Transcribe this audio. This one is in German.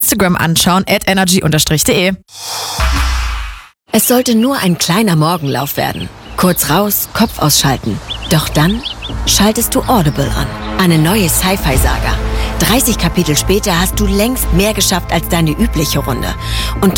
Instagram anschauen, @energy_de. Es sollte nur ein kleiner Morgenlauf werden. Kurz raus, Kopf ausschalten. Doch dann schaltest du Audible an. Eine neue Sci-Fi-Saga. 30 Kapitel später hast du längst mehr geschafft als deine übliche Runde. Und